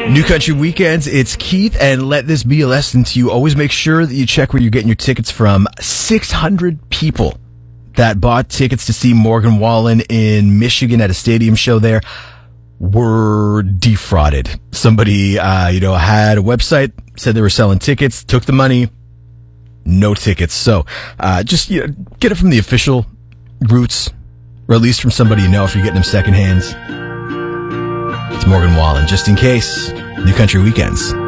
New Country Weekends, it's Keith, and let this be a lesson to you. Always make sure that you check where you're getting your tickets from. 600 people that bought tickets to see Morgan Wallen in Michigan at a stadium show there were defrauded. Somebody, had a website, said they were selling tickets, took the money, no tickets. So, just get it from the official routes, or at least from somebody you know if you're getting them second hands. It's Morgan Wallen, just in case. New Country Weekends.